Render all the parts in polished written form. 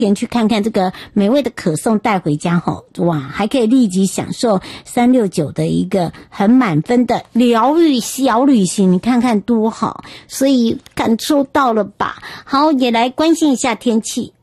前去看看这个美味的可颂带回家吼，哇，还可以立即享受369的一个很满分的疗愈小旅行，你看看多好，所以感受到了吧？好，也来关心一下天气。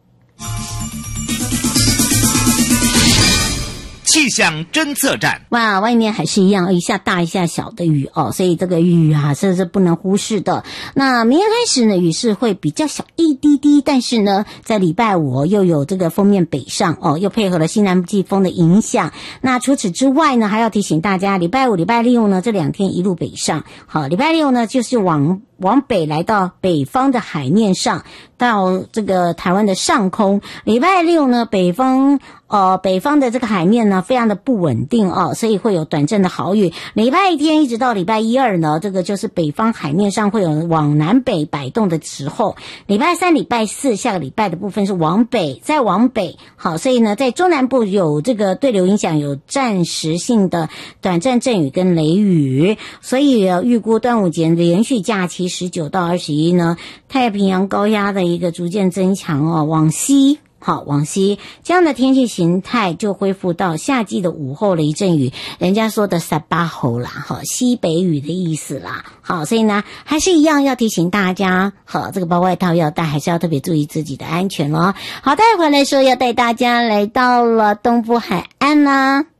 气象侦测站， 哇，外面还是一样一下大一下小的雨哦，所以这个雨啊，这是不能忽视的。那明天开始呢，雨势会比较小一滴滴，但是呢，在礼拜五又有这个锋面北上哦，又配合了西南季风的影响。那除此之外呢，还要提醒大家，礼拜五、礼拜六呢这2天一路北上。好，礼拜六呢就是往北来到北方的海面上，到这个台湾的上空。礼拜六呢，北方的这个海面呢非常的不稳定哦，所以会有短暂的豪雨。礼拜天一直到礼拜1、2呢，这个就是北方海面上会有往南北摆动的时候。礼拜3、礼拜4下个礼拜的部分是往北，再往北。好，所以呢，在中南部有这个对流影响，有暂时性的短暂阵雨跟雷雨，所以预估端午节连续假期19到21呢，太平洋高压的一个逐渐增强哦，往西这样的天气形态就恢复到夏季的午后雷阵雨，人家说的撒巴猴啦，西北雨的意思啦。好，所以呢还是一样要提醒大家，好，这个包外套要带，还是要特别注意自己的安全咯。好，待会来说要带大家来到了东部海岸啦。